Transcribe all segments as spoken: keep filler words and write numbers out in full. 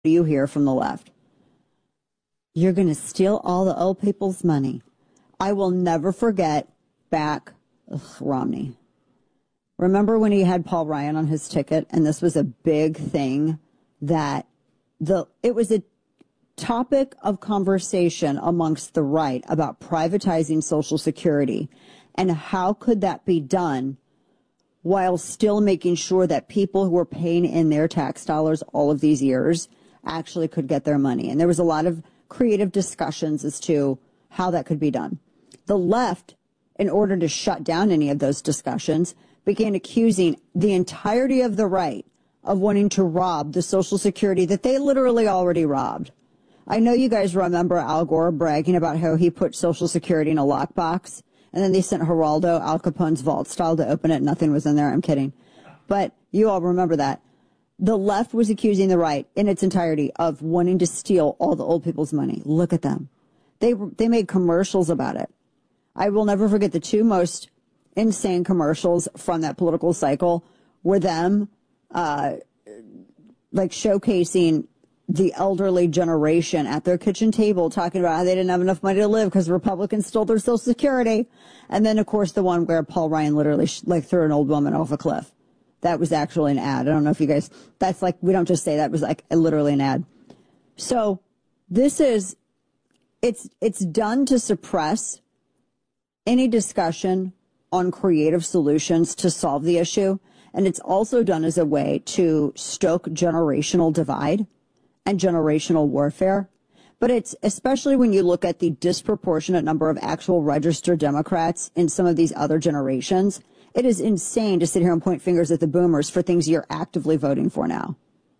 do you hear from the left? You're going to steal all the old people's money. I will never forget back, ugh, Romney. Remember when he had Paul Ryan on his ticket, and this was a big thing that the it was a topic of conversation amongst the right about privatizing Social Security, and how could that be done while still making sure that people who were paying in their tax dollars all of these years actually could get their money. And there was a lot of creative discussions as to how that could be done. The left, in order to shut down any of those discussions, began accusing the entirety of the right of wanting to rob the Social Security that they literally already robbed. I know you guys remember Al Gore bragging about how he put Social Security in a lockbox, and then they sent Geraldo Al Capone's vault style to open it. Nothing was in there. I'm kidding. But you all remember that. The left was accusing the right in its entirety of wanting to steal all the old people's money. Look at them. They they made commercials about it. I will never forget the two most insane commercials from that political cycle were them uh, like showcasing the elderly generation at their kitchen table talking about how they didn't have enough money to live because Republicans stole their Social Security. And then, of course, the one where Paul Ryan literally sh- like threw an old woman off a cliff. That was actually an ad. I don't know if you guys, that's like, we don't just say that. It was like a, literally an ad. So this is, it's, it's done to suppress any discussion on creative solutions to solve the issue. And it's also done as a way to stoke generational divide and generational warfare. But it's especially when you look at the disproportionate number of actual registered Democrats in some of these other generations, it is insane to sit here and point fingers at the boomers for things you're actively voting for now.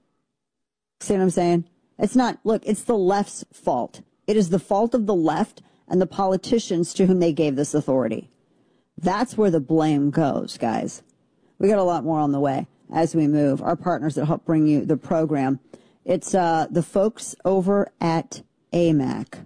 See what I'm saying? It's not, look, it's the left's fault. It is the fault of the left and the politicians to whom they gave this authority. That's where the blame goes, guys. We got a lot more on the way as we move. Our partners that help bring you the program. It's uh, the folks over at A M A C.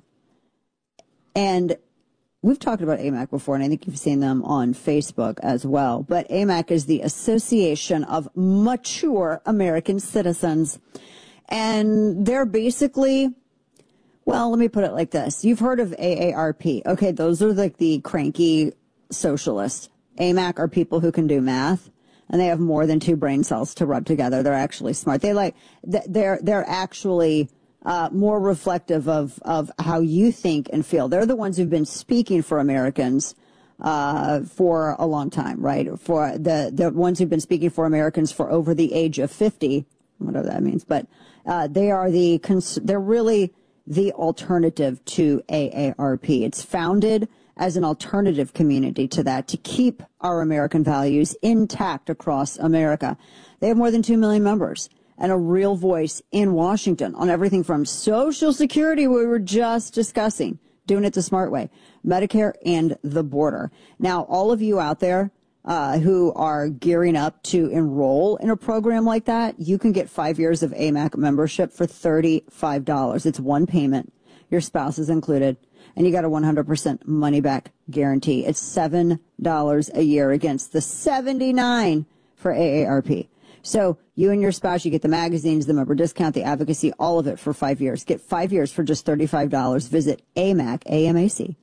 And we've talked about A M A C before, and I think you've seen them on Facebook as well. But A M A C is the Association of Mature American Citizens. And they're basically, well, let me put it like this. You've heard of A A R P. Okay, those are like the cranky socialists. A M A C are people who can do math, and they have more than two brain cells to rub together. They're actually smart. They like, they're, they're actually Uh, more reflective of, of how you think and feel. They're the ones who've been speaking for Americans uh, for a long time, right? For the, the ones who've been speaking for Americans for over the age of fifty, whatever that means. But uh, they are the, cons- they're really the alternative to A A R P. It's founded as an alternative community to that to keep our American values intact across America. They have more than two million members and a real voice in Washington on everything from Social Security, we were just discussing, doing it the smart way, Medicare, and the border. Now, all of you out there uh, who are gearing up to enroll in a program like that, you can get five years of A M A C membership for thirty-five dollars. It's one payment. Your spouse is included, and you got a one hundred percent money-back guarantee. It's seven dollars a year against the seventy-nine dollars for A A R P. So you and your spouse, you get the magazines, the member discount, the advocacy, all of it for five years. Get five years for just thirty-five dollars. Visit A M A C, A M A C,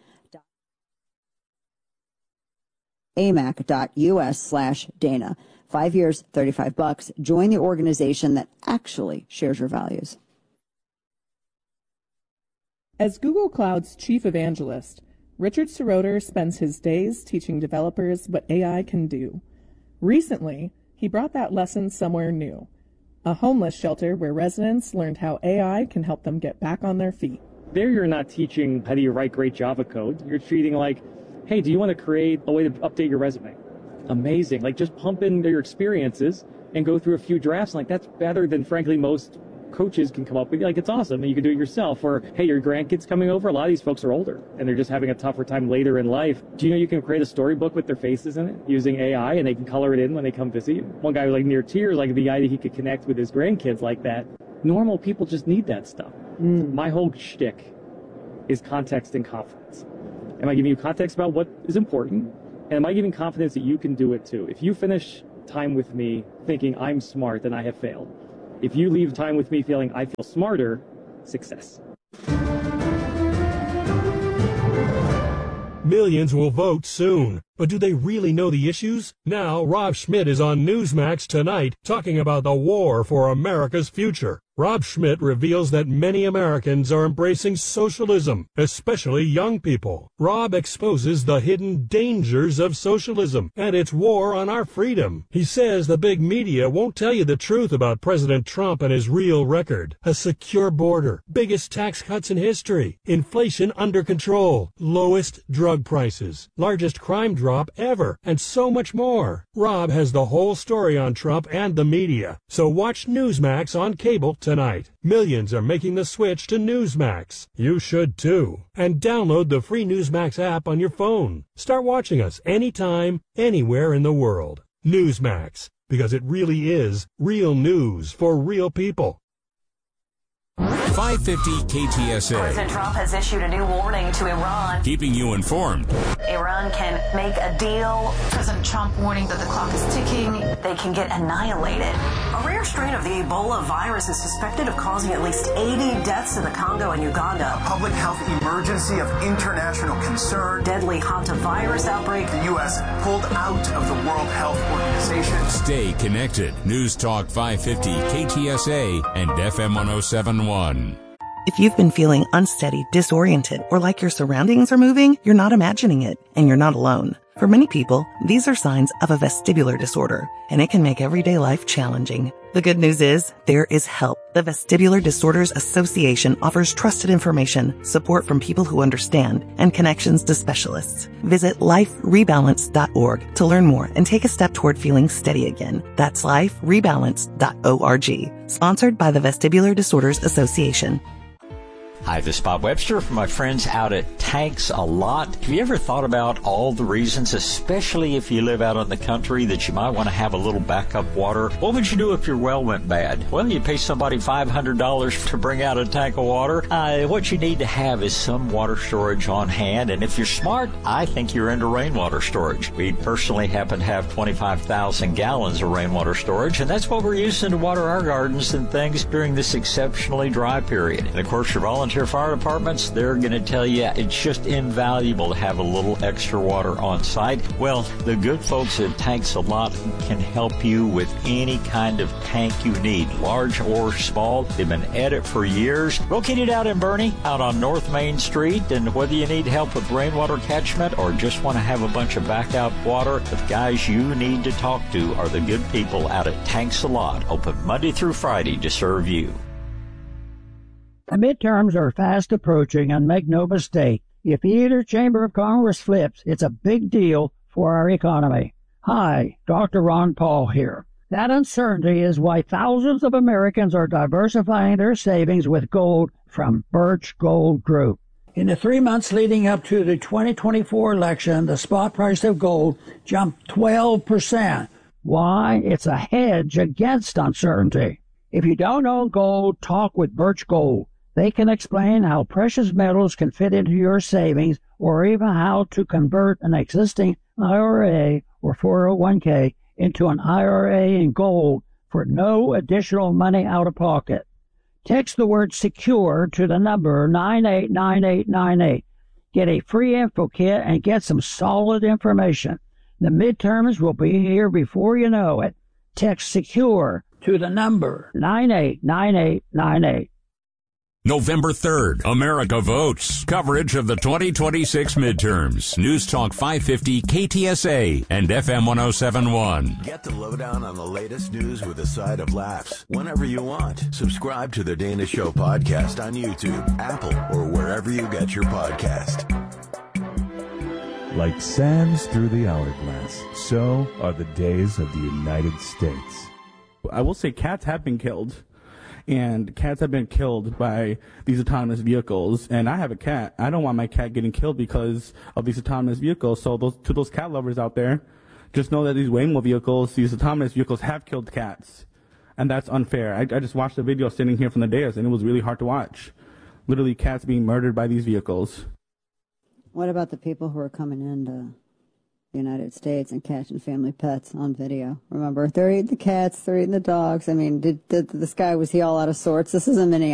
amac.us slash Dana. Five years, thirty-five bucks. Join the organization that actually shares your values. As Google Cloud's chief evangelist, Richard Seroter spends his days teaching developers what A I can do. Recently, he brought that lesson somewhere new, a homeless shelter where residents learned how A I can help them get back on their feet. There you're not teaching how do you write great Java code. You're treating like, hey, do you want to create a way to update your resume? Amazing. Like, just pump in your experiences and go through a few drafts. Like, that's better than, frankly, most coaches can come up with. Like, it's awesome, and you can do it yourself. Or, hey, your grandkids coming over. A lot of these folks are older, and they're just having a tougher time later in life. Do you know you can create a storybook with their faces in it using A I, and they can color it in when they come visit you? One guy was like near tears, like the idea he could connect with his grandkids like that. Normal people just need that stuff. Mm. My whole shtick is context and confidence. Am I giving you context about what is important? And am I giving confidence that you can do it too? If you finish time with me thinking I'm smart, then I have failed. If you leave time with me feeling I feel smarter, success. Millions will vote soon, but do they really know the issues? Now, Rob Schmidt is on Newsmax tonight talking about the war for America's future. Rob Schmidt reveals that many Americans are embracing socialism, especially young people. Rob exposes the hidden dangers of socialism and its war on our freedom. He says the big media won't tell you the truth about President Trump and his real record. A secure border, biggest tax cuts in history, inflation under control, lowest drug prices, largest crime drop ever, and so much more. Rob has the whole story on Trump and the media, so watch Newsmax on cable tonight. Millions are making the switch to Newsmax. You should too. And download the free Newsmax app on your phone. Start watching us anytime, anywhere in the world. Newsmax, because it really is real news for real people. five fifty K T S A. President Trump has issued a new warning to Iran. Keeping you informed. Iran can make a deal. President Trump warning that the clock is ticking. They can get annihilated. A rare strain of the Ebola virus is suspected of causing at least eighty deaths in the Congo and Uganda. A public health emergency of international concern. Deadly hantavirus outbreak. The U S pulled out of the World Health Organization. Stay connected. News Talk five fifty K T S A and F M one oh seven point one. If you've been feeling unsteady, disoriented, or like your surroundings are moving, you're not imagining it, and you're not alone. For many people, these are signs of a vestibular disorder, and it can make everyday life challenging. The good news is, there is help. The Vestibular Disorders Association offers trusted information, support from people who understand, and connections to specialists. Visit life rebalance dot org to learn more and take a step toward feeling steady again. That's life rebalance dot org. Sponsored by the Vestibular Disorders Association. Hi, this is Bob Webster from my friends out at Tanks a Lot. Have you ever thought about all the reasons, especially if you live out in the country, that you might want to have a little backup water? What would you do if your well went bad? Well, you pay somebody five hundred dollars to bring out a tank of water. Uh, what you need to have is some water storage on hand, and if you're smart, I think you're into rainwater storage. We personally happen to have twenty-five thousand gallons of rainwater storage, and that's what we're using to water our gardens and things during this exceptionally dry period. And of course, your volunteer fire departments, they're going to tell you it's just invaluable to have a little extra water on site. Well, the good folks at Tanks a Lot can help you with any kind of tank you need, large or small. They've been at it for years. Located out in Boerne, out on North Main Street, and whether you need help with rainwater catchment or just want to have a bunch of backup water, the guys you need to talk to are the good people out at Tanks a Lot, open Monday through Friday to serve you. The midterms are fast approaching, and make no mistake, if either chamber of Congress flips, it's a big deal for our economy. Hi, Doctor Ron Paul here. That uncertainty is why thousands of Americans are diversifying their savings with gold from Birch Gold Group. In the three months leading up to the twenty twenty-four election, the spot price of gold jumped twelve percent. Why? It's a hedge against uncertainty. If you don't own gold, talk with Birch Gold. They can explain how precious metals can fit into your savings, or even how to convert an existing I R A or four oh one k into an I R A in gold for no additional money out of pocket. Text the word SECURE to the number nine eight nine eight nine eight. Get a free info kit and get some solid information. The midterms will be here before you know it. Text SECURE to the number nine eight nine eight nine eight. November third, America votes. Coverage of the twenty twenty-six midterms. News Talk five fifty K T S A and F M one oh seven point one. Get the lowdown on the latest news with a side of laughs whenever you want. Subscribe to the Dana Show podcast on YouTube, Apple, or wherever you get your podcast. Like sands through the hourglass, so are the days of the United States. I will say cats have been killed. And cats have been killed by these autonomous vehicles. And I have a cat. I don't want my cat getting killed because of these autonomous vehicles. So those, to those cat lovers out there, just know that these Waymo vehicles, these autonomous vehicles have killed cats. And that's unfair. I, I just watched the video sitting here from the dais, and it was really hard to watch. Literally cats being murdered by these vehicles. What about the people who are coming in to the United States and catching family pets on video. Remember, they're eating the cats, they're eating the dogs. I mean, did, did this guy, was he all out of sorts? This is in Minneapolis.